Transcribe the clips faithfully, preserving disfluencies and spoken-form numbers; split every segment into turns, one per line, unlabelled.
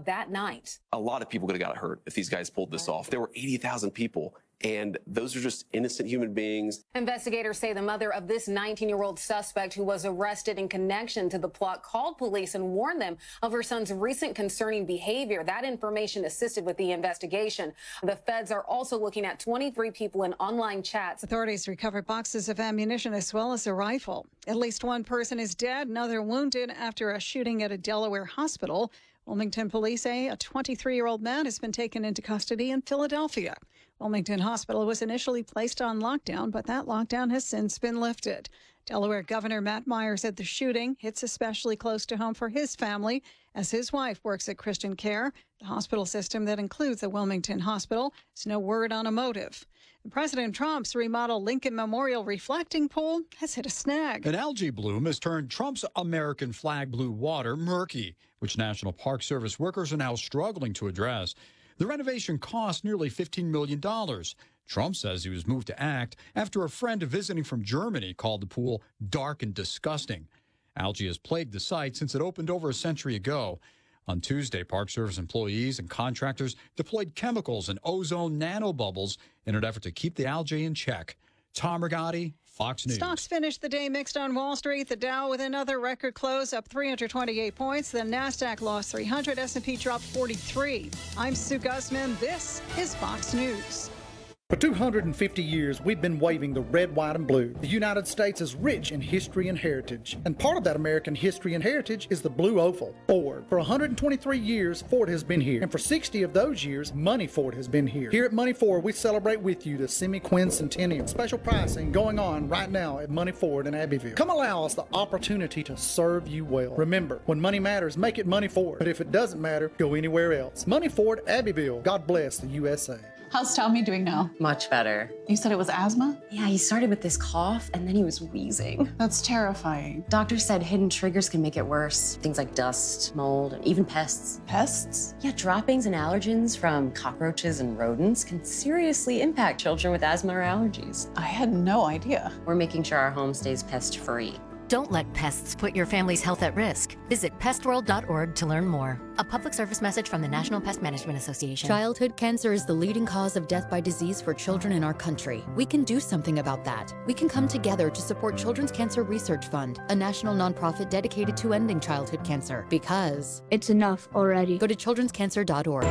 that night.
A lot of people could have got hurt if these guys pulled this off. There were eighty thousand people, and those are just innocent human beings.
Investigators say the mother of this nineteen-year-old suspect who was arrested in connection to the plot called police and warned them of her son's recent concerning behavior. That information assisted with the investigation. The feds are also looking at twenty-three people in online chats.
Authorities recovered boxes of ammunition as well as a rifle. At least one person is dead, another wounded after a shooting at a Delaware hospital. Wilmington police say a twenty-three-year-old man has been taken into custody in Philadelphia. Wilmington Hospital was initially placed on lockdown, but that lockdown has since been lifted. Delaware Governor Matt Meyer said the shooting hits especially close to home for his family, as his wife works at Christian Care, the hospital system that includes the Wilmington Hospital. There's no word on a motive. President Trump's remodeled Lincoln Memorial reflecting pool has hit a snag.
An algae bloom has turned Trump's American flag blue water murky, which National Park Service workers are now struggling to address. The renovation cost nearly fifteen million dollars. Trump says he was moved to act after a friend visiting from Germany called the pool dark and disgusting. Algae has plagued the site since it opened over a century ago. On Tuesday, Park Service employees and contractors deployed chemicals and ozone nanobubbles in an effort to keep the algae in check. Tom Rigotti, Fox News.
Stocks finished the day mixed on Wall Street. The Dow with another record close, up three hundred twenty-eight points. The Nasdaq lost three hundred. S and P dropped forty-three. I'm Sue Guzman. This is Fox News.
For two hundred fifty years, we've been waving the red, white, and blue. The United States is rich in history and heritage, and part of that American history and heritage is the blue oval. Ford. For one hundred twenty-three years, Ford has been here, and for sixty of those years, Money Ford has been here. Here at Money Ford, we celebrate with you the semi-quincentennial. Special pricing going on right now at Money Ford in Abbeville. Come allow us the opportunity to serve you well. Remember, when money matters, make it Money Ford. But if it doesn't matter, go anywhere else. Money Ford, Abbeville. God bless the U S A.
How's Tommy doing now?
Much better.
You said it was asthma?
Yeah, he started with this cough and then he was wheezing.
That's terrifying.
Doctors said hidden triggers can make it worse. Things like dust, mold, and even pests.
Pests?
Yeah, droppings and allergens from cockroaches and rodents can seriously impact children with asthma or allergies.
I had no idea.
We're making sure our home stays pest-free.
Don't let pests put your family's health at risk. Visit pest world dot org to learn more. A public service message from the National Pest Management Association.
Childhood cancer is the leading cause of death by disease for children in our country. We can do something about that. We can come together to support Children's Cancer Research Fund, a national nonprofit dedicated to ending childhood cancer. Because
it's enough already.
Go to children's cancer dot org.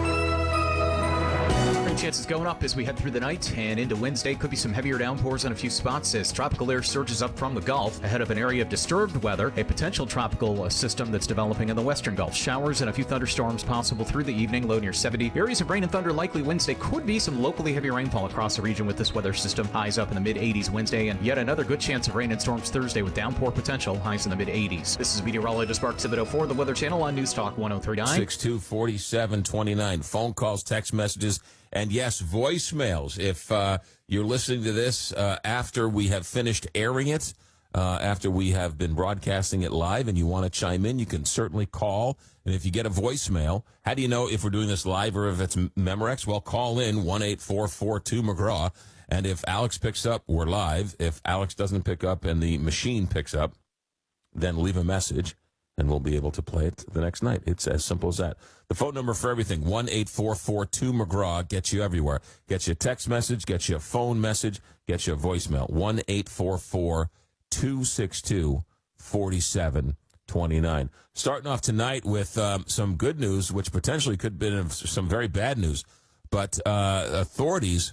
Chances going up as we head through the night and into Wednesday. Could be some heavier downpours in a few spots as tropical air surges up from the Gulf ahead of an area of disturbed weather, a potential tropical system that's developing in the western Gulf. Showers and a few thunderstorms possible through the evening, low near seventy. Areas of rain and thunder likely Wednesday. Could be some locally heavy rainfall across the region with this weather system. Highs up in the mid eighties Wednesday, and yet another good chance of rain and storms Thursday with downpour potential. Highs in the mid eighties. This is meteorologist Mark Thibodeau for the Weather Channel on News Talk one oh three point nine.
six two four seven two nine. Phone calls, text messages, and yes, voicemails. If uh, you're listening to this uh, after we have finished airing it, uh, after we have been broadcasting it live, and you want to chime in, you can certainly call. And if you get a voicemail, how do you know if we're doing this live or if it's Memorex? Well, call in one eight four four two McGraw. And if Alex picks up, we're live. If Alex doesn't pick up and the machine picks up, then leave a message, and we'll be able to play it the next night. It's as simple as that. The phone number for everything, one eight four four two McGraw, gets you everywhere. Gets you a text message, gets you a phone message, gets you a voicemail. one eight four four two six two four seven two nine. Starting off tonight with um, some good news, which potentially could have been some very bad news. But uh, authorities,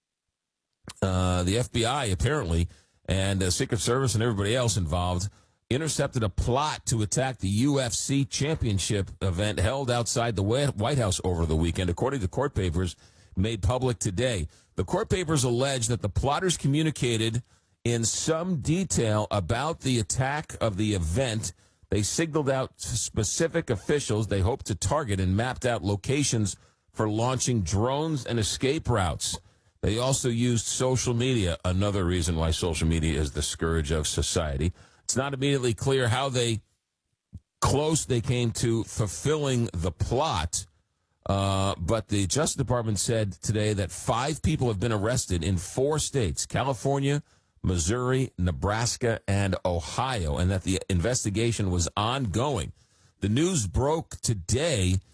uh, the F B I apparently, and the Secret Service and everybody else involved, intercepted a plot to attack the U F C championship event held outside the White House over the weekend, according to court papers made public today. The court papers allege that the plotters communicated in some detail about the attack of the event. They signaled out specific officials they hoped to target and mapped out locations for launching drones and escape routes. They also used social media, another reason why social media is the scourge of society. It's not immediately clear how they close they came to fulfilling the plot, uh, but the Justice Department said today that five people have been arrested in four states, California, Missouri, Nebraska, and Ohio, and that the investigation was ongoing. The news broke today